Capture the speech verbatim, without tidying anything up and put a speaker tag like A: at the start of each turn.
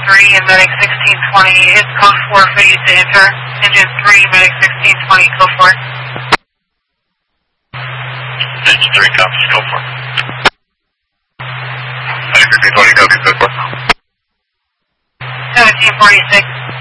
A: three and Medic sixteen twenty. It's code four for you to enter. Engine three, Medic sixteen twenty, code four.
B: Engine three, copies, code four. Medic sixteen twenty, copy, code four.
A: seventeen forty-six.